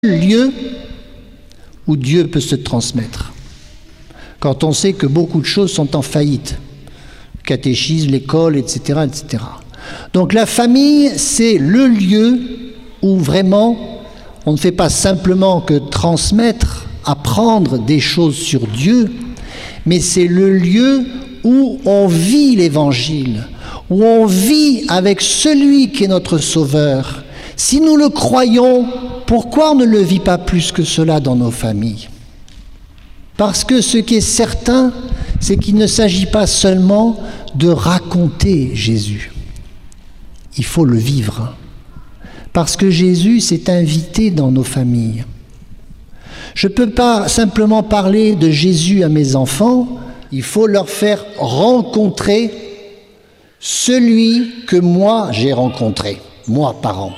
lieu où Dieu peut se transmettre. Quand on sait que beaucoup de choses sont en faillite, le catéchisme, l'école, etc., etc. Donc la famille, c'est le lieu où vraiment on ne fait pas simplement que transmettre, apprendre des choses sur Dieu, mais c'est le lieu où on vit l'Évangile, où on vit avec celui qui est notre Sauveur. Si nous le croyons, pourquoi on ne le vit pas plus que cela dans nos familles ? Parce que ce qui est certain, c'est qu'il ne s'agit pas seulement de raconter Jésus. Il faut le vivre. Parce que Jésus s'est invité dans nos familles. Je ne peux pas simplement parler de Jésus à mes enfants, il faut leur faire rencontrer celui que moi j'ai rencontré, moi, parent.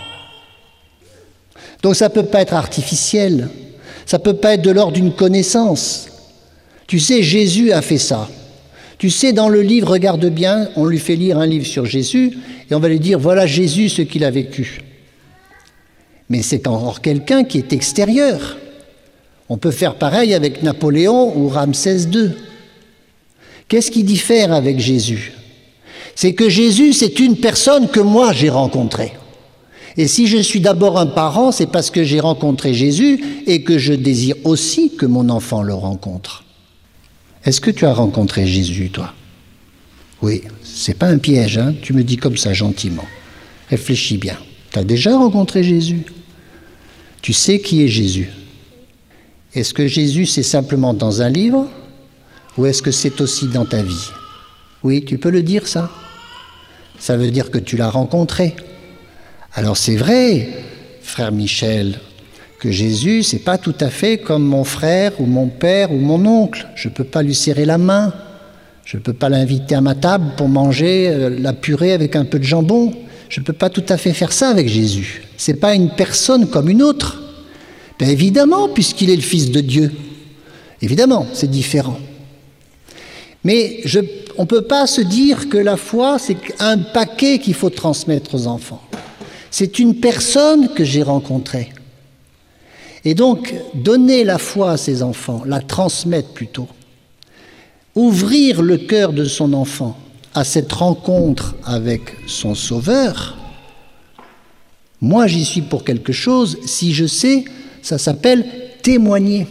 Donc ça ne peut pas être artificiel, ça ne peut pas être de l'ordre d'une connaissance. Tu sais, Jésus a fait ça. Tu sais, dans le livre, regarde bien, on lui fait lire un livre sur Jésus et on va lui dire, voilà Jésus, ce qu'il a vécu. Mais c'est encore quelqu'un qui est extérieur. On peut faire pareil avec Napoléon ou Ramsès II. Qu'est-ce qui diffère avec Jésus ? C'est que Jésus, c'est une personne que moi j'ai rencontrée. Et si je suis d'abord un parent, c'est parce que j'ai rencontré Jésus et que je désire aussi que mon enfant le rencontre. Est-ce que tu as rencontré Jésus, toi ? Oui, c'est pas un piège, hein ? Tu me dis comme ça gentiment. Réfléchis bien. Tu as déjà rencontré Jésus ? Tu sais qui est Jésus ? Est-ce que Jésus, c'est simplement dans un livre ? Ou est-ce que c'est aussi dans ta vie ? Oui, tu peux le dire, ça ? Ça veut dire que tu l'as rencontré. Alors c'est vrai, frère Michel, que Jésus, c'est pas tout à fait comme mon frère ou mon père ou mon oncle. Je ne peux pas lui serrer la main. Je ne peux pas l'inviter à ma table pour manger la purée avec un peu de jambon. Je ne peux pas tout à fait faire ça avec Jésus. C'est pas une personne comme une autre. Bien évidemment, puisqu'il est le Fils de Dieu. Évidemment, c'est différent. Mais on ne peut pas se dire que la foi, c'est un paquet qu'il faut transmettre aux enfants. C'est une personne que j'ai rencontrée. Et donc, donner la foi à ses enfants, la transmettre plutôt, ouvrir le cœur de son enfant à cette rencontre avec son Sauveur, moi j'y suis pour quelque chose, si je sais, ça s'appelle témoigner.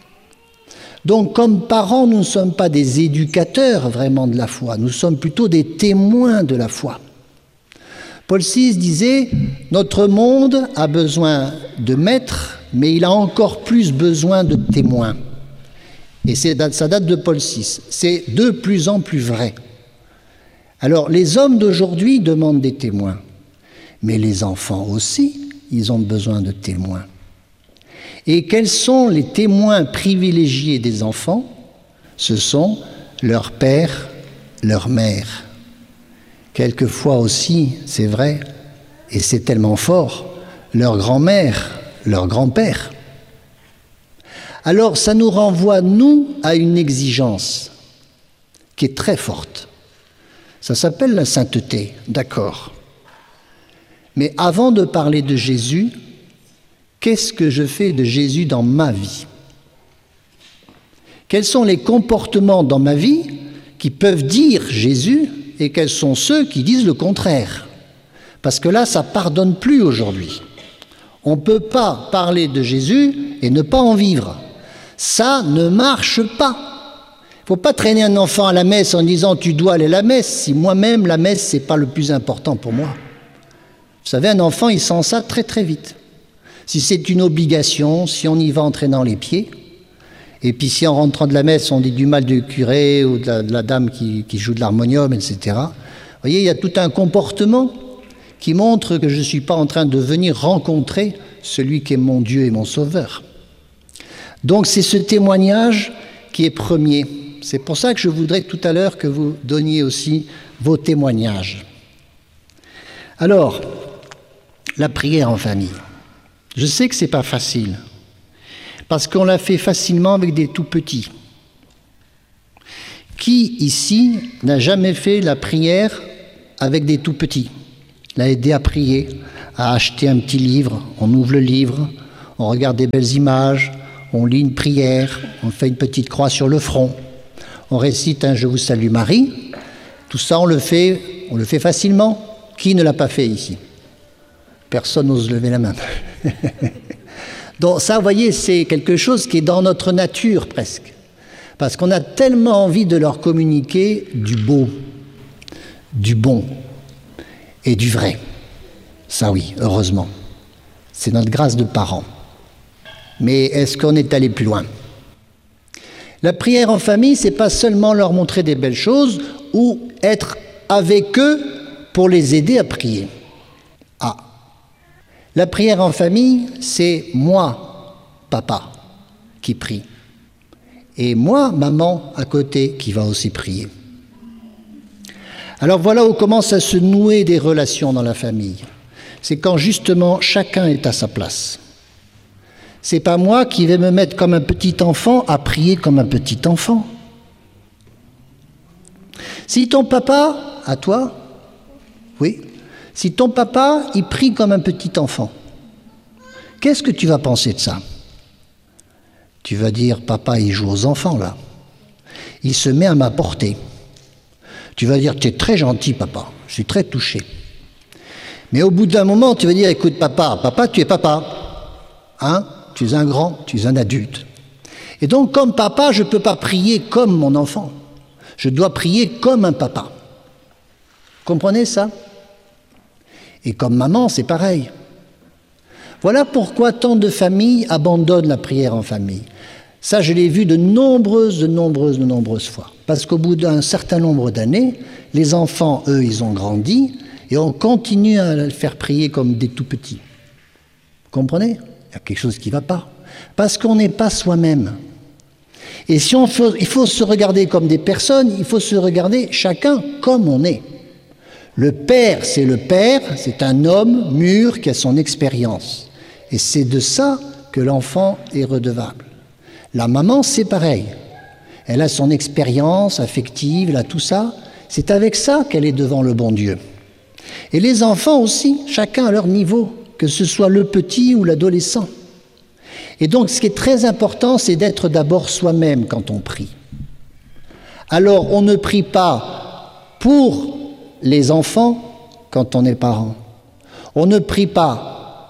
Donc, comme parents, nous ne sommes pas des éducateurs vraiment de la foi, nous sommes plutôt des témoins de la foi. Paul VI disait « Notre monde a besoin de maîtres, mais il a encore plus besoin de témoins. » Et ça date de Paul VI. C'est de plus en plus vrai. Alors, les hommes d'aujourd'hui demandent des témoins, mais les enfants aussi, ils ont besoin de témoins. Et quels sont les témoins privilégiés des enfants ? Ce sont leur père, leur mère. Quelquefois aussi, c'est vrai, et c'est tellement fort, leur grand-mère, leur grand-père. Alors ça nous renvoie, nous, à une exigence qui est très forte. Ça s'appelle la sainteté, d'accord. Mais avant de parler de Jésus, qu'est-ce que je fais de Jésus dans ma vie ? Quels sont les comportements dans ma vie qui peuvent dire Jésus et quels sont ceux qui disent le contraire ? Parce que là, ça ne pardonne plus aujourd'hui. On ne peut pas parler de Jésus et ne pas en vivre. Ça ne marche pas. Il ne faut pas traîner un enfant à la messe en disant « tu dois aller à la messe » si moi-même, la messe, ce n'est pas le plus important pour moi. Vous savez, un enfant, il sent ça très très vite. Si c'est une obligation, si on y va en traînant les pieds, et puis si en rentrant de la messe, on dit du mal du curé ou de la dame qui joue de l'harmonium, etc. Vous voyez, il y a tout un comportement qui montre que je ne suis pas en train de venir rencontrer celui qui est mon Dieu et mon Sauveur. Donc c'est ce témoignage qui est premier. C'est pour ça que je voudrais tout à l'heure que vous donniez aussi vos témoignages. Alors, la prière en famille. Je sais que ce n'est pas facile, parce qu'on l'a fait facilement avec des tout-petits. Qui, ici, n'a jamais fait la prière avec des tout-petits ? L'a aidé à prier, à acheter un petit livre, on ouvre le livre, on regarde des belles images, on lit une prière, on fait une petite croix sur le front, on récite un « Je vous salue Marie ». Tout ça, on le fait facilement. Qui ne l'a pas fait ici? Personne n'ose lever la main. Donc ça, vous voyez, c'est quelque chose qui est dans notre nature presque. Parce qu'on a tellement envie de leur communiquer du beau, du bon et du vrai. Ça oui, heureusement. C'est notre grâce de parents. Mais est-ce qu'on est allé plus loin? La prière en famille, c'est pas seulement leur montrer des belles choses ou être avec eux pour les aider à prier. Ah. La prière en famille, c'est moi, papa, qui prie. Et moi, maman, à côté, qui va aussi prier. Alors voilà où commencent à se nouer des relations dans la famille. C'est quand justement chacun est à sa place. C'est pas moi qui vais me mettre comme un petit enfant à prier comme un petit enfant. Si ton papa, à toi, oui, si ton papa, il prie comme un petit enfant, qu'est-ce que tu vas penser de ça? Tu vas dire, papa, il joue aux enfants, là. Il se met à ma portée. Tu vas dire, tu es très gentil, papa. Je suis très touché. Mais au bout d'un moment, tu vas dire, écoute, papa, tu es papa. Hein? Tu es un grand, tu es un adulte. Et donc, comme papa, je ne peux pas prier comme mon enfant. Je dois prier comme un papa. Comprenez ça? Et comme maman, c'est pareil. Voilà pourquoi tant de familles abandonnent la prière en famille. Ça, je l'ai vu de nombreuses fois. Parce qu'au bout d'un certain nombre d'années, les enfants, eux, ils ont grandi et on continue à les faire prier comme des tout petits. Vous comprenez? Il y a quelque chose qui ne va pas. Parce qu'on n'est pas soi-même. Et si il faut se regarder comme des personnes, il faut se regarder chacun comme on est. Le père, c'est un homme mûr qui a son expérience. Et c'est de ça que l'enfant est redevable. La maman, c'est pareil. Elle a son expérience affective, elle a tout ça. C'est avec ça qu'elle est devant le bon Dieu. Et les enfants aussi, chacun à leur niveau, que ce soit le petit ou l'adolescent. Et donc, ce qui est très important, c'est d'être d'abord soi-même quand on prie. Alors, on ne prie pas pour les enfants quand on est parent. On ne prie pas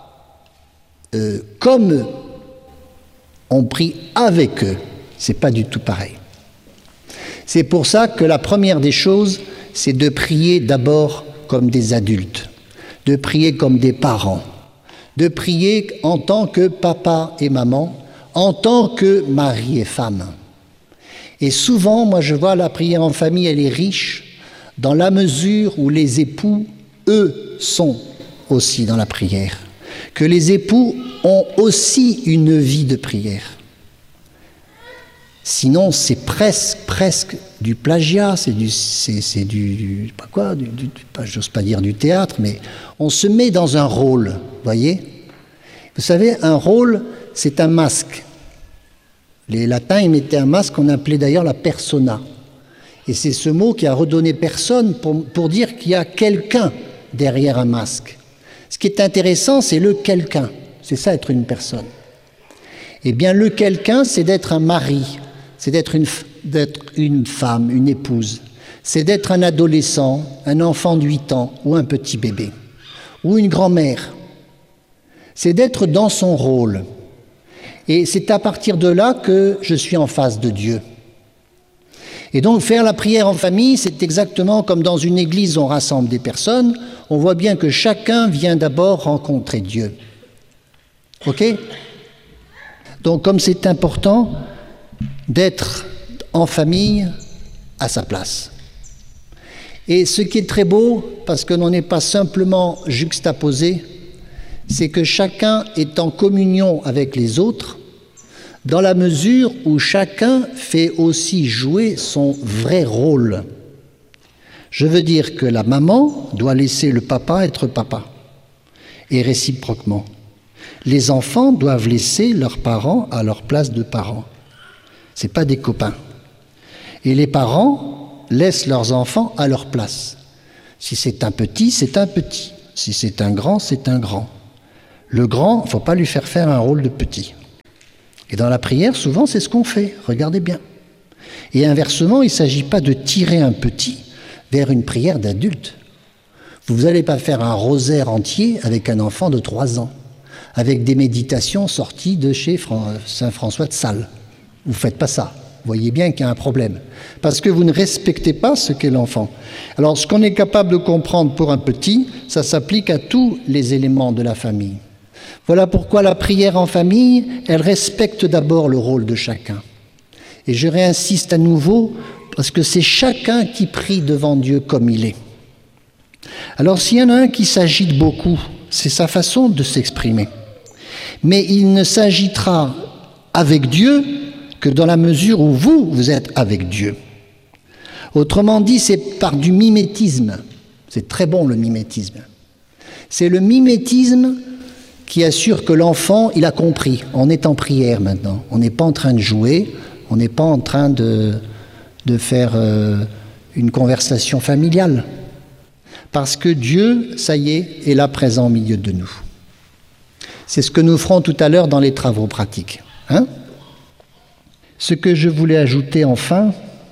comme eux. On prie avec eux. C'est pas du tout pareil. C'est pour ça que la première des choses, c'est de prier d'abord comme des adultes, de prier comme des parents, de prier en tant que papa et maman, en tant que mari et femme. Et souvent, moi je vois la prière en famille, elle est riche dans la mesure où les époux, eux, sont aussi dans la prière. Que les époux ont aussi une vie de prière. Sinon, c'est presque du plagiat, j'ose pas dire du théâtre, mais on se met dans un rôle, voyez? Vous savez, un rôle, c'est un masque. Les latins, ils mettaient un masque qu'on appelait d'ailleurs la persona. Et c'est ce mot qui a redonné personne pour dire qu'il y a quelqu'un derrière un masque. Ce qui est intéressant, c'est le quelqu'un. C'est ça, être une personne. Eh bien, le quelqu'un, c'est d'être un mari, c'est d'être une femme, une épouse. C'est d'être un adolescent, un enfant de 8 ans ou un petit bébé, ou une grand-mère. C'est d'être dans son rôle. Et c'est à partir de là que je suis en face de Dieu. Et donc faire la prière en famille, c'est exactement comme dans une église, on rassemble des personnes, on voit bien que chacun vient d'abord rencontrer Dieu. Ok? Donc comme c'est important d'être en famille à sa place. Et ce qui est très beau, parce que l'on n'est pas simplement juxtaposé, c'est que chacun est en communion avec les autres, dans la mesure où chacun fait aussi jouer son vrai rôle. Je veux dire que la maman doit laisser le papa être papa, et réciproquement. Les enfants doivent laisser leurs parents à leur place de parents. Ce n'est pas des copains. Et les parents laissent leurs enfants à leur place. Si c'est un petit, c'est un petit. Si c'est un grand, c'est un grand. Le grand, il ne faut pas lui faire un rôle de petit. Et dans la prière, souvent, c'est ce qu'on fait. Regardez bien. Et inversement, il ne s'agit pas de tirer un petit vers une prière d'adulte. Vous n'allez pas faire un rosaire entier avec un enfant de 3 ans, avec des méditations sorties de chez Saint François de Sales. Vous ne faites pas ça. Vous voyez bien qu'il y a un problème. Parce que vous ne respectez pas ce qu'est l'enfant. Alors, ce qu'on est capable de comprendre pour un petit, ça s'applique à tous les éléments de la famille. Voilà pourquoi la prière en famille, elle respecte d'abord le rôle de chacun. Et je réinsiste à nouveau, parce que c'est chacun qui prie devant Dieu comme il est. Alors s'il y en a un qui s'agite beaucoup, c'est sa façon de s'exprimer. Mais il ne s'agitera avec Dieu que dans la mesure où vous êtes avec Dieu. Autrement dit, c'est par du mimétisme. C'est très bon le mimétisme. C'est le mimétisme qui assure que l'enfant, il a compris. On est en prière maintenant. On n'est pas en train de jouer. On n'est pas en train de faire une conversation familiale. Parce que Dieu, ça y est là présent au milieu de nous. C'est ce que nous ferons tout à l'heure dans les travaux pratiques. Ce que je voulais ajouter enfin,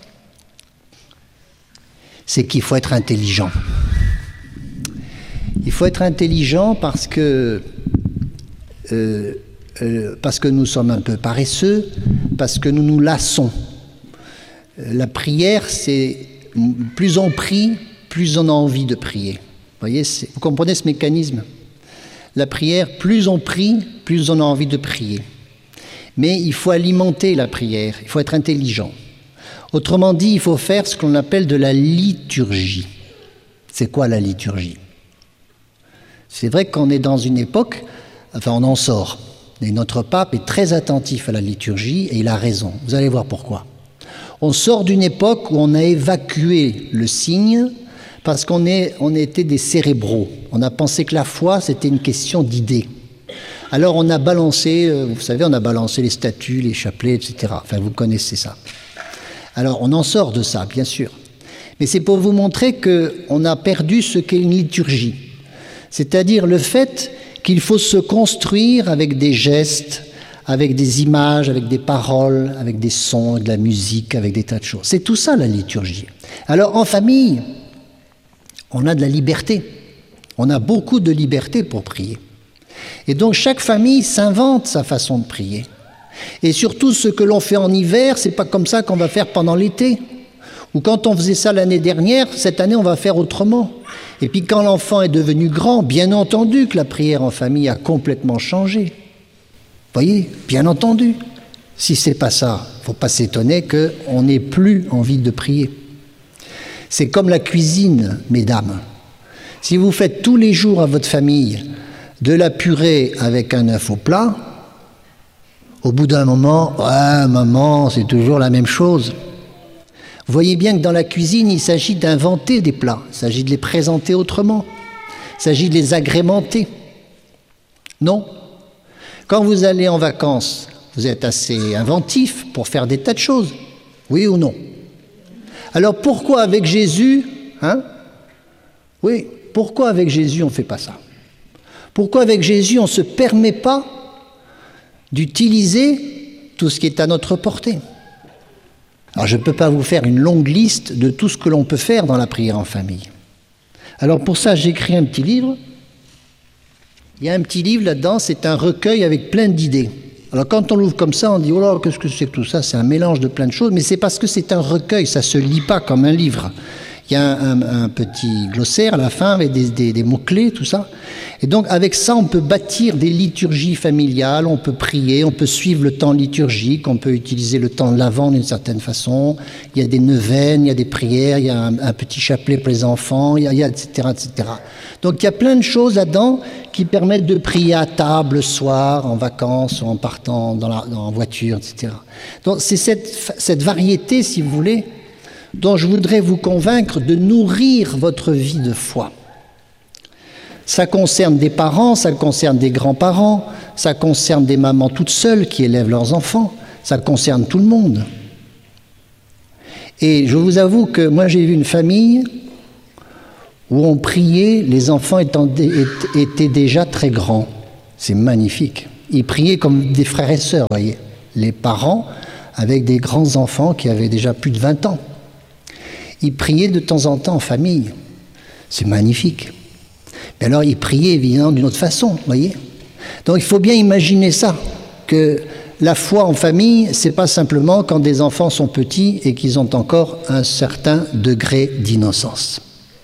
c'est qu'il faut être intelligent. Il faut être intelligent parce que nous sommes un peu paresseux, parce que nous nous lassons. La prière, c'est plus on prie, plus on a envie de prier. Vous comprenez ce mécanisme? La prière, plus on prie, plus on a envie de prier. Mais il faut alimenter la prière, il faut être intelligent. Autrement dit, il faut faire ce qu'on appelle de la liturgie. C'est quoi la liturgie? C'est vrai qu'on est dans une époque, on en sort. Et notre pape est très attentif à la liturgie et il a raison. Vous allez voir pourquoi. On sort d'une époque où on a évacué le signe parce qu'on était des cérébraux. On a pensé que la foi, c'était une question d'idées. Alors on a balancé, vous savez, on a balancé les statues, les chapelets, etc. Enfin, vous connaissez ça. Alors on en sort de ça, bien sûr. Mais c'est pour vous montrer qu'on a perdu ce qu'est une liturgie. C'est-à-dire le fait qu'il faut se construire avec des gestes, avec des images, avec des paroles, avec des sons, de la musique, avec des tas de choses. C'est tout ça la liturgie. Alors en famille, on a de la liberté. On a beaucoup de liberté pour prier. Et donc chaque famille s'invente sa façon de prier. Et surtout ce que l'on fait en hiver, c'est pas comme ça qu'on va faire pendant l'été. Ou quand on faisait ça l'année dernière, cette année on va faire autrement. Et puis quand l'enfant est devenu grand, bien entendu que la prière en famille a complètement changé. Vous voyez, bien entendu. Si c'est pas ça, il ne faut pas s'étonner qu'on n'ait plus envie de prier. C'est comme la cuisine, mesdames. Si vous faites tous les jours à votre famille de la purée avec un œuf au plat, au bout d'un moment, ouais, maman, c'est toujours la même chose. Vous voyez bien que dans la cuisine, il s'agit d'inventer des plats, il s'agit de les présenter autrement, il s'agit de les agrémenter. Non. Quand vous allez en vacances, vous êtes assez inventif pour faire des tas de choses, oui ou non? Alors pourquoi avec Jésus, pourquoi avec Jésus on ne fait pas ça? Pourquoi avec Jésus on ne se permet pas d'utiliser tout ce qui est à notre portée? Alors je ne peux pas vous faire une longue liste de tout ce que l'on peut faire dans la prière en famille. Alors pour ça, j'ai écrit un petit livre. Il y a un petit livre là-dedans, c'est un recueil avec plein d'idées. Alors quand on l'ouvre comme ça, on dit « Oh là, qu'est-ce que c'est que tout ça ?» C'est un mélange de plein de choses, mais c'est parce que c'est un recueil, ça ne se lit pas comme un livre. Il y a un petit glossaire à la fin avec des mots-clés, tout ça. Et donc avec ça, on peut bâtir des liturgies familiales, on peut prier, on peut suivre le temps liturgique, on peut utiliser le temps de l'Avent d'une certaine façon. Il y a des neuvaines, il y a des prières, il y a un petit chapelet pour les enfants, il y a etc., etc. Donc il y a plein de choses là-dedans qui permettent de prier à table le soir, en vacances, ou en partant en voiture, etc. Donc c'est cette variété, si vous voulez, dont je voudrais vous convaincre de nourrir votre vie de foi. Ça concerne des parents, ça concerne des grands-parents, ça concerne des mamans toutes seules qui élèvent leurs enfants, ça concerne tout le monde. Et je vous avoue que moi j'ai vu une famille où on priait, les enfants étaient déjà très grands. C'est magnifique. Ils priaient comme des frères et sœurs, voyez. Les parents avec des grands-enfants qui avaient déjà plus de 20 ans. Ils priaient de temps en temps en famille. C'est magnifique. Mais alors, ils priaient évidemment d'une autre façon, voyez. Donc, il faut bien imaginer ça, que la foi en famille, c'est pas simplement quand des enfants sont petits et qu'ils ont encore un certain degré d'innocence.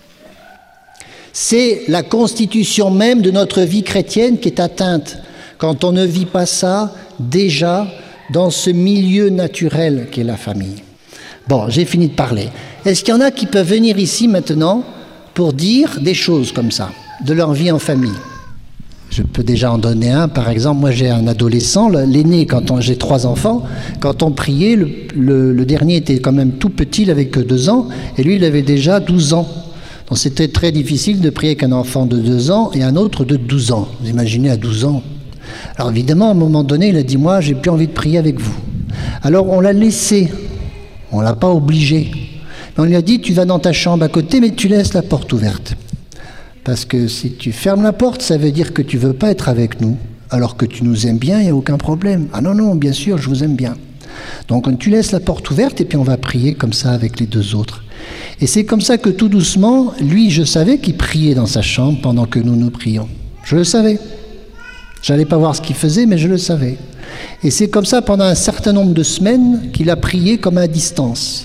C'est la constitution même de notre vie chrétienne qui est atteinte quand on ne vit pas ça déjà dans ce milieu naturel qu'est la famille. Bon, j'ai fini de parler. Est-ce qu'il y en a qui peuvent venir ici maintenant pour dire des choses comme ça, de leur vie en famille? Je peux déjà en donner un. Par exemple, moi j'ai un adolescent, l'aîné, j'ai 3 enfants, quand on priait, le dernier était quand même tout petit, il avait que 2 ans, et lui il avait déjà 12 ans. Donc c'était très difficile de prier avec un enfant de 2 ans et un autre de 12 ans. Vous imaginez à 12 ans. Alors évidemment, à un moment donné, il a dit, moi j'ai plus envie de prier avec vous. Alors on l'a laissé, on l'a pas obligé. Mais on lui a dit, tu vas dans ta chambre à côté, mais tu laisses la porte ouverte. Parce que si tu fermes la porte, ça veut dire que tu ne veux pas être avec nous, alors que tu nous aimes bien, il n'y a aucun problème. Ah non, bien sûr, je vous aime bien. Donc tu laisses la porte ouverte et puis on va prier comme ça avec les 2 autres. Et c'est comme ça que tout doucement, lui, je savais qu'il priait dans sa chambre pendant que nous prions. Je le savais. Je n'allais pas voir ce qu'il faisait, mais je le savais. Et c'est comme ça pendant un certain nombre de semaines qu'il a prié comme à distance.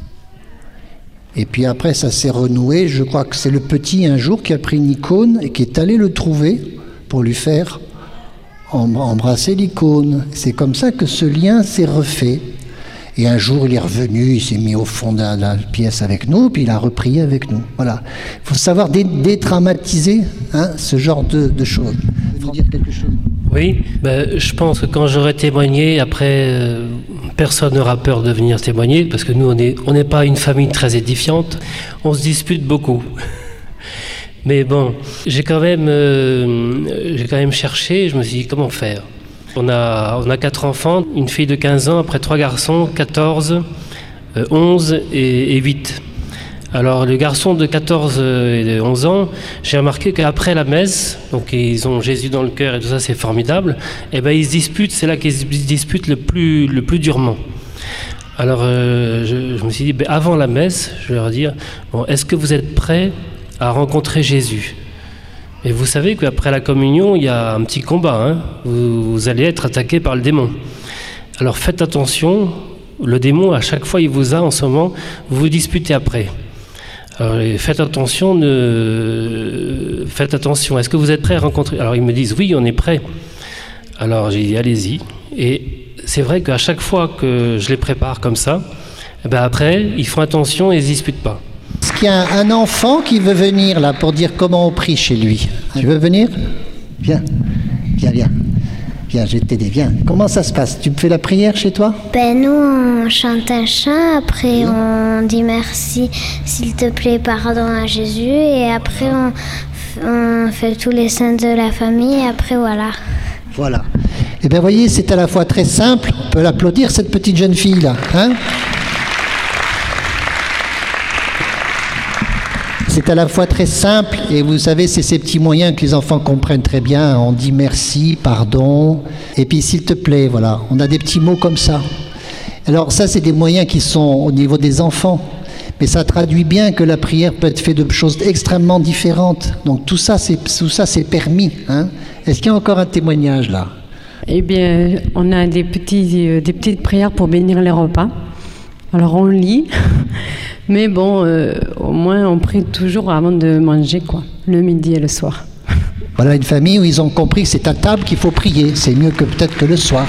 Et puis après, ça s'est renoué. Je crois que c'est le petit, un jour, qui a pris une icône et qui est allé le trouver pour lui faire embrasser l'icône. C'est comme ça que ce lien s'est refait. Et un jour, il est revenu, il s'est mis au fond de la pièce avec nous, puis il a reprié avec nous. Voilà. Il faut savoir dédramatiser ce genre de choses. Il faut dire quelque chose. Oui, je pense que quand j'aurai témoigné, après, personne n'aura peur de venir témoigner, parce que nous, on n'est pas une famille très édifiante, on se dispute beaucoup. Mais bon, j'ai quand même cherché, je me suis dit, comment faire ? On a 4 enfants, une fille de 15 ans, après 3 garçons, 14, 11 et 8. Alors, les garçons de 14 et de 11 ans, j'ai remarqué qu'après la messe, donc ils ont Jésus dans le cœur et tout ça, c'est formidable, et ils se disputent, c'est là qu'ils se disputent le plus durement. Alors, je me suis dit, avant la messe, je vais leur dire, bon, est-ce que vous êtes prêts à rencontrer Jésus ? Et vous savez qu'après la communion, il y a un petit combat, vous allez être attaqué par le démon. Alors faites attention, le démon, à chaque fois, il vous a en ce moment, vous vous disputez après. Alors, faites attention, est-ce que vous êtes prêts à rencontrer ? Alors ils me disent, oui, on est prêts. Alors j'ai dit, allez-y. Et c'est vrai qu'à chaque fois que je les prépare comme ça, après, ils font attention et ils ne se disputent pas. Est-ce qu'il y a un enfant qui veut venir là pour dire comment on prie chez lui ? Tu veux venir ? Viens, je vais t'aider, viens. Comment ça se passe ? Tu fais la prière chez toi ? Nous, on chante un chant, après on dit merci, s'il te plaît, pardon à Jésus, et après on fait tous les saints de la famille, et après voilà. Voilà. Eh bien, voyez, c'est à la fois très simple, on peut l'applaudir, cette petite jeune fille-là, C'est à la fois très simple, et vous savez, c'est ces petits moyens que les enfants comprennent très bien. On dit merci, pardon, et puis s'il te plaît, voilà. On a des petits mots comme ça. Alors ça, c'est des moyens qui sont au niveau des enfants. Mais ça traduit bien que la prière peut être faite de choses extrêmement différentes. Donc tout ça, c'est permis. Est-ce qu'il y a encore un témoignage là ? Eh bien, on a des petites prières pour bénir les repas. Alors on lit, mais bon, au moins on prie toujours avant de manger, le midi et le soir. Voilà une famille où ils ont compris que c'est à table qu'il faut prier. C'est mieux que peut-être que le soir.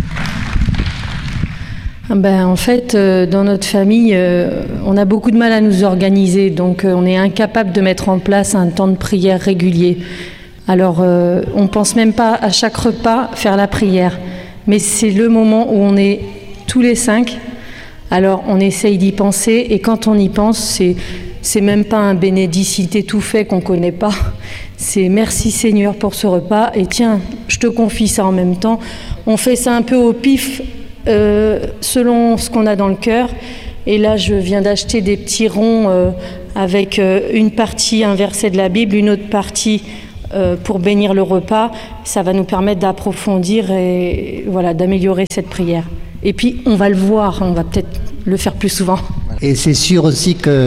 En fait, dans notre famille, on a beaucoup de mal à nous organiser, donc on est incapable de mettre en place un temps de prière régulier. Alors, on ne pense même pas à chaque repas faire la prière, mais c'est le moment où on est tous les 5. Alors, on essaye d'y penser, et quand on y pense, c'est même pas un bénédicité tout fait qu'on ne connaît pas. C'est merci Seigneur pour ce repas, et tiens, je te confie ça en même temps. On fait ça un peu au pif, selon ce qu'on a dans le cœur. Et là, je viens d'acheter des petits ronds avec une partie, un verset de la Bible, une autre partie, pour bénir le repas. Ça va nous permettre d'approfondir et voilà, d'améliorer cette prière. Et puis, on va le voir, on va peut-être le faire plus souvent. Et c'est sûr aussi que...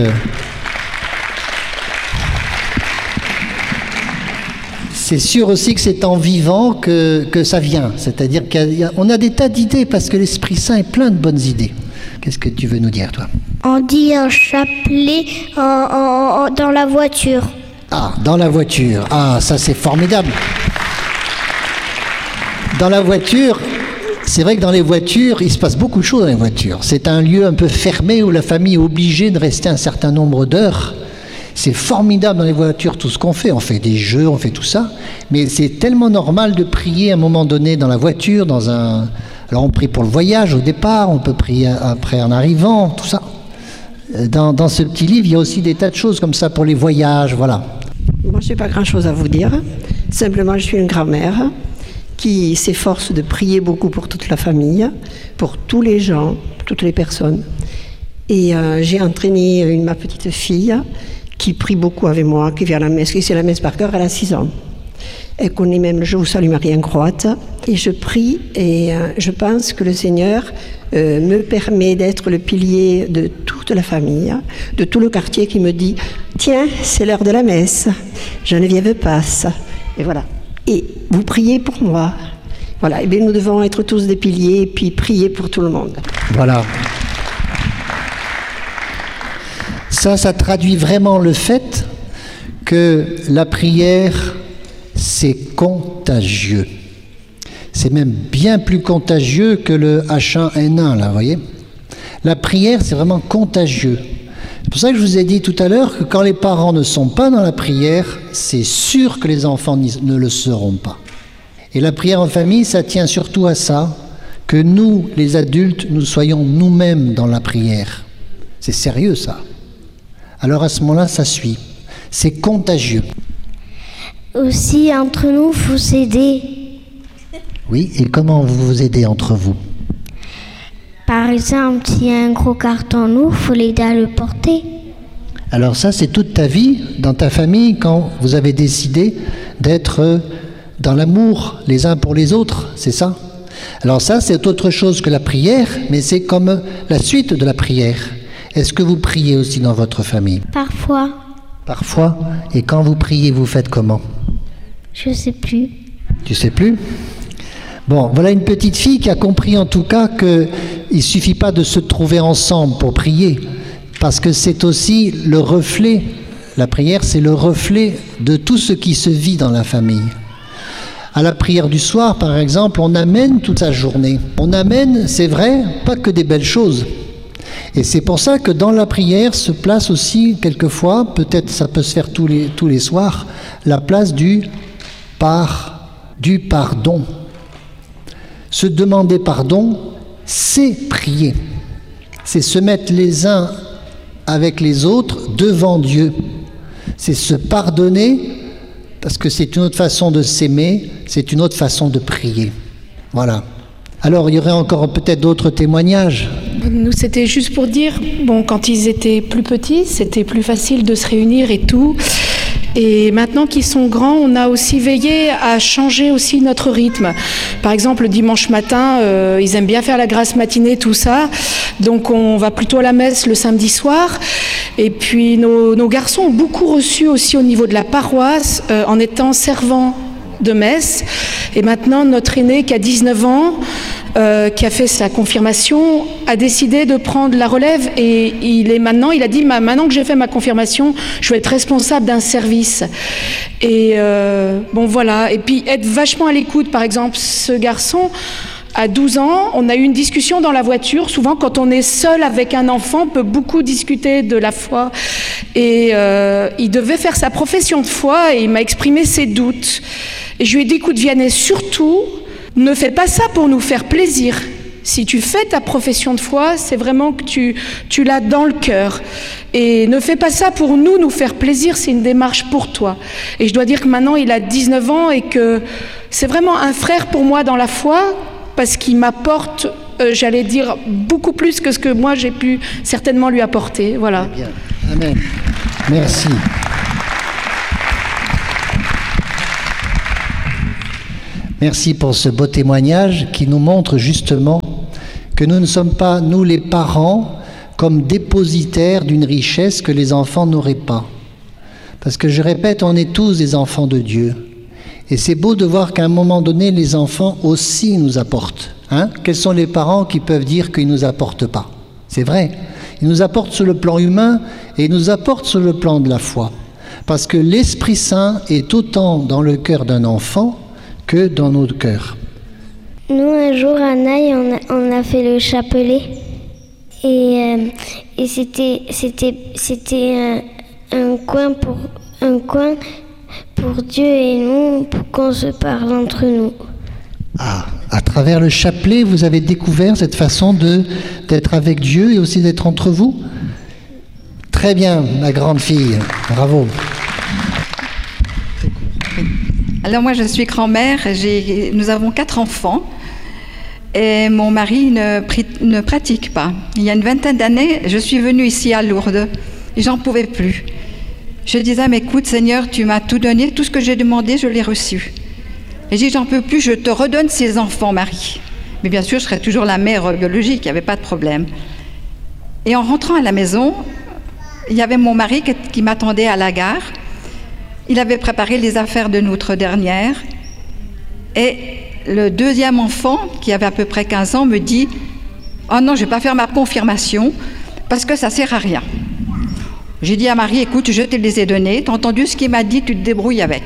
C'est sûr aussi que c'est en vivant que ça vient. C'est-à-dire qu'on a des tas d'idées parce que l'Esprit Saint est plein de bonnes idées. Qu'est-ce que tu veux nous dire, toi? On dit un chapelet dans la voiture. Ah, dans la voiture. Ah, ça c'est formidable. Dans la voiture, c'est vrai que dans les voitures, il se passe beaucoup de choses dans les voitures. C'est un lieu un peu fermé où la famille est obligée de rester un certain nombre d'heures. C'est formidable dans les voitures tout ce qu'on fait. On fait des jeux, on fait tout ça. Mais c'est tellement normal de prier à un moment donné dans la voiture, Alors on prie pour le voyage au départ, on peut prier après en arrivant, tout ça. Dans ce petit livre, il y a aussi des tas de choses comme ça pour les voyages, voilà. Moi, je n'ai pas grand-chose à vous dire. Simplement, je suis une grand-mère qui s'efforce de prier beaucoup pour toute la famille, pour tous les gens, toutes les personnes. Et j'ai entraîné ma petite fille qui prie beaucoup avec moi, qui vient à la messe, qui sait la messe par cœur, elle a 6 ans. Elle connaît même le Je vous salue Marie en croate. Et je prie et je pense que le Seigneur me permet d'être le pilier de toute la famille, de tout le quartier qui me dit « Tiens, c'est l'heure de la messe, Geneviève passe. » Et voilà. Et vous priez pour moi. Voilà. Et bien nous devons être tous des piliers et puis prier pour tout le monde. Voilà. Ça traduit vraiment le fait que la prière, c'est contagieux. C'est même bien plus contagieux que le H1N1, là, vous voyez. La prière, c'est vraiment contagieux. C'est pour ça que je vous ai dit tout à l'heure que quand les parents ne sont pas dans la prière, c'est sûr que les enfants ne le seront pas. Et la prière en famille, ça tient surtout à ça, que nous, les adultes, nous soyons nous-mêmes dans la prière. C'est sérieux, ça. Alors à ce moment-là, ça suit. C'est contagieux. Aussi, entre nous, il faut s'aider. Oui, et comment vous vous aidez entre vous? Par exemple, s'il y a un gros carton lourd, il faut l'aider à le porter. Alors ça, c'est toute ta vie, dans ta famille, quand vous avez décidé d'être dans l'amour les uns pour les autres, c'est ça? Alors ça, c'est autre chose que la prière, mais c'est comme la suite de la prière. Est-ce que vous priez aussi dans votre famille? Parfois. Parfois? Et quand vous priez, vous faites comment? Je sais plus. Tu sais plus? Bon, voilà une petite fille qui a compris en tout cas qu'il ne suffit pas de se trouver ensemble pour prier, parce que c'est aussi le reflet, la prière c'est le reflet de tout ce qui se vit dans la famille. À la prière du soir, par exemple, on amène toute sa journée. On amène, c'est vrai, pas que des belles choses. Et c'est pour ça que dans la prière se place aussi, quelquefois, peut-être ça peut se faire tous les soirs, la place du pardon. Se demander pardon, c'est prier. C'est se mettre les uns avec les autres devant Dieu. C'est se pardonner, parce que c'est une autre façon de s'aimer, c'est une autre façon de prier. Voilà. Alors, il y aurait encore peut-être d'autres témoignages. Nous, c'était juste pour dire, bon, quand ils étaient plus petits, c'était plus facile de se réunir et tout. Et maintenant qu'ils sont grands, on a aussi veillé à changer aussi notre rythme. Par exemple, le dimanche matin, ils aiment bien faire la grasse matinée, tout ça. Donc, on va plutôt à la messe le samedi soir. Et puis, nos garçons ont beaucoup reçu aussi au niveau de la paroisse en étant servants de messe. Et maintenant, notre aîné qui a 19 ans, qui a fait sa confirmation, a décidé de prendre la relève et il a dit maintenant que j'ai fait ma confirmation, je vais être responsable d'un service. Et bon voilà, et puis être vachement à l'écoute. Par exemple, ce garçon, à 12 ans, on a eu une discussion dans la voiture. Souvent, quand on est seul avec un enfant, on peut beaucoup discuter de la foi. Et il devait faire sa profession de foi et il m'a exprimé ses doutes. Et je lui ai dit, écoute Vianney, surtout, ne fais pas ça pour nous faire plaisir. Si tu fais ta profession de foi, c'est vraiment que tu l'as dans le cœur. Et ne fais pas ça pour nous faire plaisir, c'est une démarche pour toi. Et je dois dire que maintenant, il a 19 ans et que c'est vraiment un frère pour moi dans la foi, parce qu'il m'apporte, j'allais dire, beaucoup plus que ce que moi j'ai pu certainement lui apporter. Voilà. Très bien. Amen. Merci. Merci pour ce beau témoignage qui nous montre justement que nous ne sommes pas, nous les parents, comme dépositaires d'une richesse que les enfants n'auraient pas. Parce que je répète, on est tous des enfants de Dieu. Et c'est beau de voir qu'à un moment donné, les enfants aussi nous apportent. Quels sont les parents qui peuvent dire qu'ils ne nous apportent pas? C'est vrai. Ils nous apportent sur le plan humain et ils nous apportent sur le plan de la foi. Parce que l'Esprit Saint est autant dans le cœur d'un enfant que dans notre cœur. Nous, un jour, à Naï, on a fait le chapelet. Et c'était un coin pour Dieu et nous, pour qu'on se parle entre nous. Ah, à travers le chapelet, vous avez découvert cette façon d'être avec Dieu et aussi d'être entre vous? Très bien, ma grande fille. Bravo. Alors moi, je suis grand-mère. Nous avons 4 enfants. Et mon mari ne pratique pas. Il y a une vingtaine d'années, je suis venue ici à Lourdes et j'en pouvais plus. Je disais, mais écoute Seigneur, tu m'as tout donné, tout ce que j'ai demandé, je l'ai reçu. Et j'ai dit, j'en peux plus, je te redonne ces enfants, Marie. Mais bien sûr, je serais toujours la mère biologique, il n'y avait pas de problème. Et en rentrant à la maison, il y avait mon mari qui m'attendait à la gare. Il avait préparé les affaires de notre dernière. Et le deuxième enfant, qui avait à peu près 15 ans, me dit « Oh non, je ne vais pas faire ma confirmation parce que ça ne sert à rien. » J'ai dit à Marie « Écoute, je te les ai donnés, tu as entendu ce qu'il m'a dit, tu te débrouilles avec. »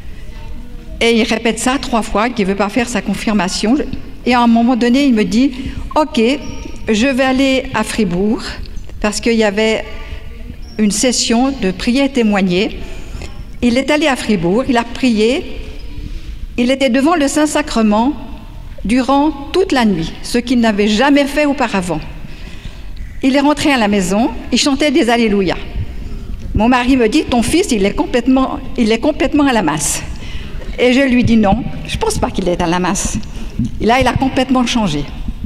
Et il répète ça 3 fois, qu'il ne veut pas faire sa confirmation. Et à un moment donné, il me dit « Ok, je vais aller à Fribourg parce qu'il y avait une session de prière et témoigner. » Il est allé à Fribourg, il a prié. Il était devant le Saint-Sacrement durant toute la nuit, ce qu'il n'avait jamais fait auparavant. Il est rentré à la maison, il chantait des Alléluia. Mon mari me dit, ton fils, il est complètement à la masse. Et je lui dis non, je ne pense pas qu'il est à la masse. Et là, il a complètement changé.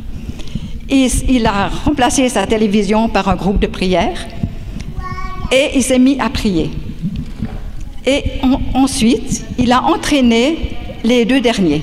Il a remplacé sa télévision par un groupe de prière et il s'est mis à prier. Et ensuite, il a entraîné les 2 derniers.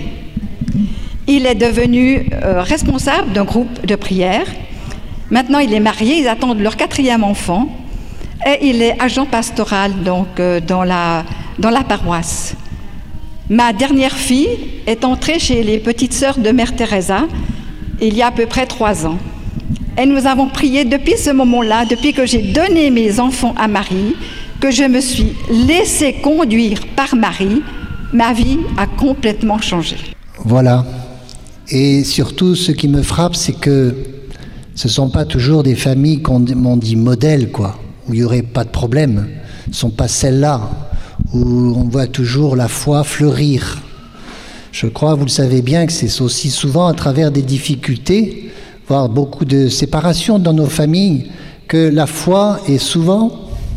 Il est devenu responsable d'un groupe de prière. Maintenant, il est marié, ils attendent leur 4e enfant. Et il est agent pastoral donc, dans la paroisse. Ma dernière fille est entrée chez les petites sœurs de Mère Teresa il y a à peu près 3 ans. Et nous avons prié depuis ce moment-là, depuis que j'ai donné mes enfants à Marie, que je me suis laissée conduire par Marie. Ma vie a complètement changé. Voilà. Et surtout, ce qui me frappe, c'est que ce ne sont pas toujours des familles qu'on dit modèles, quoi, où il n'y aurait pas de problème. Ce ne sont pas celles-là où on voit toujours la foi fleurir. Je crois, vous le savez bien, que c'est aussi souvent à travers des difficultés, voire beaucoup de séparations dans nos familles, que la foi est souvent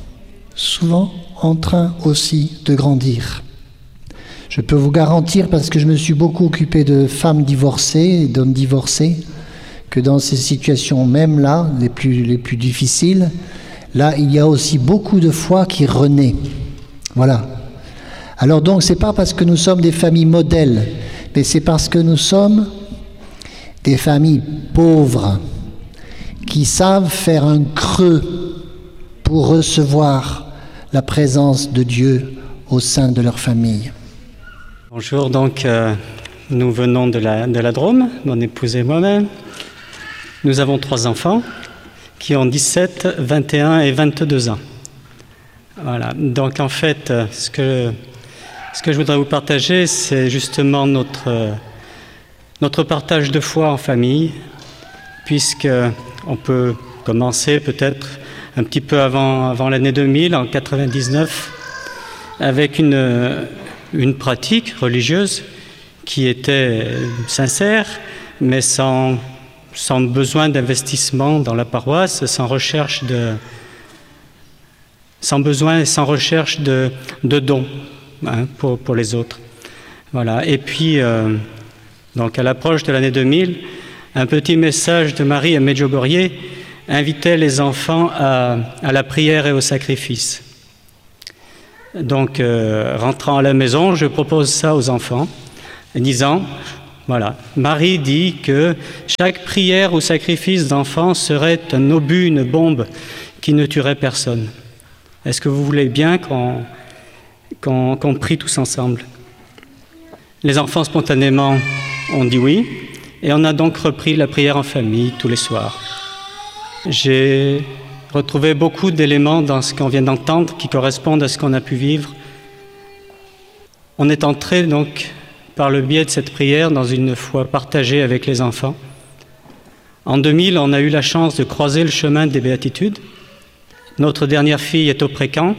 en train aussi de grandir. Je peux vous garantir, parce que je me suis beaucoup occupé de femmes divorcées et d'hommes divorcés, que dans ces situations même là, les plus difficiles, là, il y a aussi beaucoup de foi qui renaît. Voilà. Alors donc, c'est pas parce que nous sommes des familles modèles, mais c'est parce que nous sommes des familles pauvres, qui savent faire un creux pour recevoir la présence de Dieu au sein de leur famille. Bonjour, donc nous venons de la Drôme, mon épouse et moi-même. Nous avons 3 enfants qui ont 17, 21 et 22 ans. Voilà, donc en fait, ce que je voudrais vous partager, c'est justement notre partage de foi en famille, puisqu'on peut commencer peut-être un petit peu avant l'année 2000, en 99, avec une pratique religieuse qui était sincère, mais sans besoin d'investissement dans la paroisse, sans besoin et sans recherche de dons pour les autres. Voilà. Et puis, donc à l'approche de l'année 2000, un petit message de Marie à Medjugorje invitait les enfants à la prière et au sacrifice. Donc, rentrant à la maison, je propose ça aux enfants. disant, voilà, Marie dit que chaque prière ou sacrifice d'enfant serait un obus, une bombe qui ne tuerait personne. Est-ce que vous voulez bien qu'on prie tous ensemble? Les enfants spontanément ont dit oui, et on a donc repris la prière en famille tous les soirs. J'ai retrouvé beaucoup d'éléments dans ce qu'on vient d'entendre qui correspondent à ce qu'on a pu vivre. On est entré donc par le biais de cette prière dans une foi partagée avec les enfants. En 2000, on a eu la chance de croiser le chemin des béatitudes. Notre dernière fille est au précamp.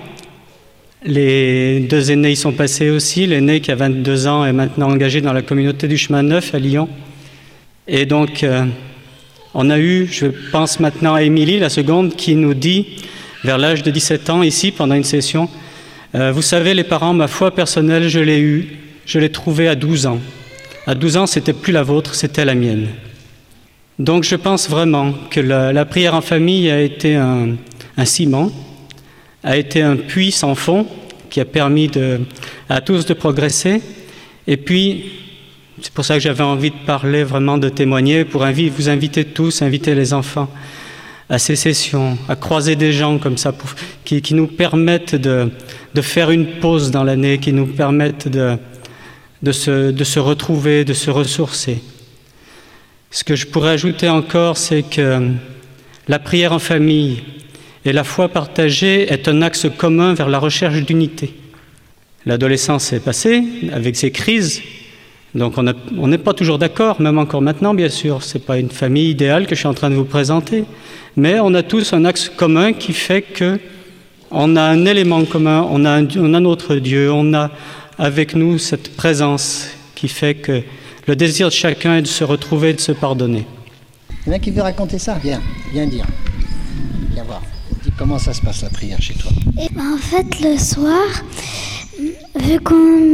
Les 2 aînés y sont passés aussi. L'aîné qui a 22 ans est maintenant engagé dans la communauté du chemin neuf à Lyon. Et donc, on a eu, je pense maintenant à Émilie, la seconde, qui nous dit, vers l'âge de 17 ans, ici, pendant une session, vous savez, les parents, ma foi personnelle, je l'ai eue, je l'ai trouvée à 12 ans. À 12 ans, c'était plus la vôtre, c'était la mienne. Donc, je pense vraiment que la prière en famille a été un ciment, a été un puits sans fond qui a permis à tous de progresser. Et puis, c'est pour ça que j'avais envie de parler, vraiment de témoigner, pour vous inviter tous, inviter les enfants à ces sessions, à croiser des gens comme ça, qui nous permettent de faire une pause dans l'année, qui nous permettent de se retrouver, de se ressourcer. Ce que je pourrais ajouter encore, c'est que la prière en famille et la foi partagée est un axe commun vers la recherche d'unité. L'adolescence est passée avec ses crises, donc on n'est pas toujours d'accord, même encore maintenant, bien sûr. Ce n'est pas une famille idéale que je suis en train de vous présenter, mais on a tous un axe commun qui fait qu'on a un élément commun, on a notre Dieu, on a avec nous cette présence qui fait que le désir de chacun est de se retrouver, de se pardonner. Il y en a qui veut raconter ça? Viens dire. Viens voir. Dis comment ça se passe la prière chez toi. En fait, le soir, vu qu'on